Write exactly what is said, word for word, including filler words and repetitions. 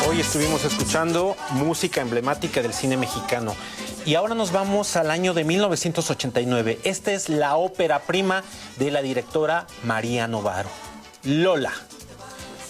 Hoy estuvimos escuchando música emblemática del cine mexicano. Y ahora nos vamos al año de mil novecientos ochenta y nueve. Esta es la ópera prima de la directora María Novaro, Lola.